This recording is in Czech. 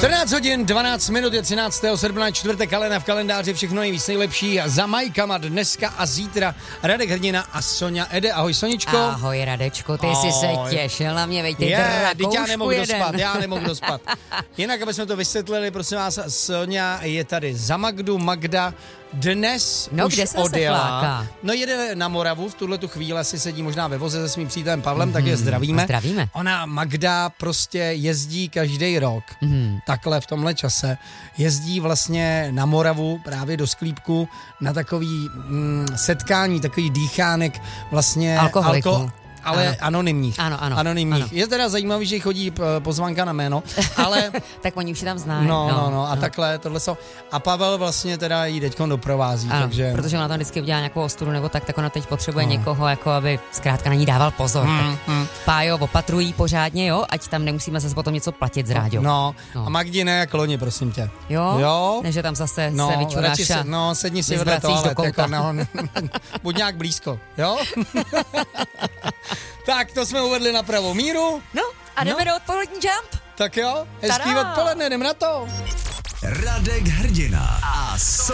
14 hodin, 12 minut, je 13. srpna, čtvrtek, kalena v kalendáři, všechno nejvíc nejlepší a za majkama dneska a zítra Radek Hrdina a Sonja Ede. Ahoj Soničko. Ahoj Radečku, ty jsi se těšil na mě, veď ty drakoušku já nemohu dospat. Jinak, aby jsme to vysvětlili, prosím vás, Sonja je tady za Magdu, Magda dnes už odjela. No jede na Moravu, v tuhletu chvíli si sedí možná ve voze se svým přítelem Pavlem, tak je zdravíme. Ona, Magda, prostě jezdí každý rok, takhle v tomhle čase, jezdí vlastně na Moravu, právě do Sklípku, na takový setkání, takový dýchánek vlastně ale anonymních. Ano. Anonymních. Je teda zajímavý, že chodí pozvánka na jméno, ale... tak oni už tam znají. No. A takhle, tohle jsou. A Pavel vlastně teda jí teďkon doprovází, takže... protože ona tam vždycky udělá nějakou ostudu nebo tak ona teď potřebuje někoho, jako aby zkrátka na ní dával pozor. Pájo, opatrují pořádně, jo, ať tam nemusíme zase potom něco platit z rádio. No. A Magdi ne jak loni, prosím tě. Jo? Než tam zase se vyčuráš a sedni si vedle toalet, jako buď nějak blízko, jo? Tak, to jsme uvedli na pravou míru. No, a jdeme do odpolední Jump. Tak jo, hezký odpoledne, jdem na to. Radek Hrdina a